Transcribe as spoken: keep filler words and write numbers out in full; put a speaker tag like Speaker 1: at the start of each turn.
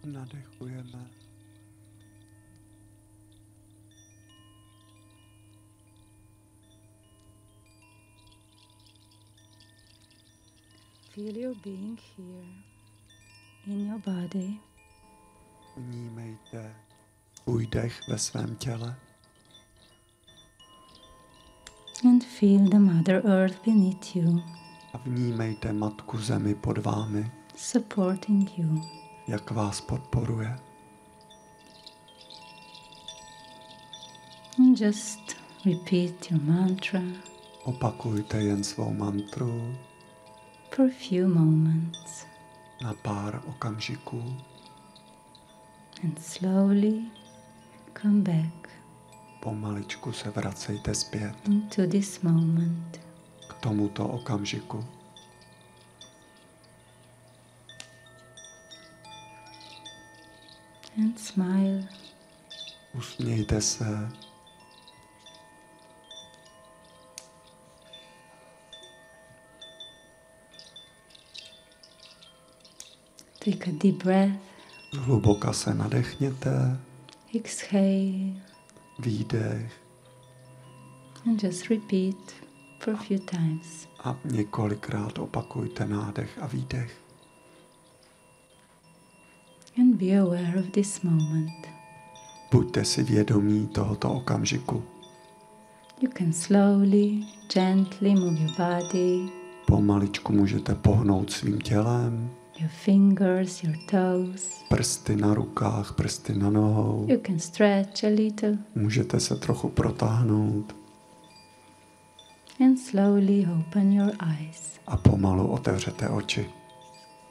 Speaker 1: Nadechujeme.
Speaker 2: Feel your being here in your body.
Speaker 1: Vnímejte svůj dech ve svém těle.
Speaker 2: And feel the Mother Earth beneath you.
Speaker 1: A vnímejte Matku Zemi pod vámi,
Speaker 2: supporting you.
Speaker 1: Jak vás podporuje.
Speaker 2: And just repeat your mantra.
Speaker 1: Opakujte jen svou mantru
Speaker 2: for a few moments.
Speaker 1: Na pár okamžiků.
Speaker 2: And slowly come back.
Speaker 1: Pomaličku se vracejte zpět.
Speaker 2: Into this moment.
Speaker 1: K tomuto okamžiku.
Speaker 2: And smile.
Speaker 1: Usmějte se.
Speaker 2: Take a deep breath.
Speaker 1: Hluboka se nadechněte.
Speaker 2: Exhale.
Speaker 1: Výdech.
Speaker 2: And just repeat for a few times.
Speaker 1: A několikrát opakujte nádech a výdech.
Speaker 2: And be aware of this moment.
Speaker 1: Buďte si vědomí tohoto okamžiku.
Speaker 2: You can slowly, gently move your body.
Speaker 1: Pomaličku můžete pohnout svým tělem.
Speaker 2: Your fingers, your toes.
Speaker 1: Prsty na rukách, prsty na nohou.
Speaker 2: You can stretch a little.
Speaker 1: Můžete se trochu protáhnout.
Speaker 2: And slowly open your eyes.
Speaker 1: A pomalu otevřete oči.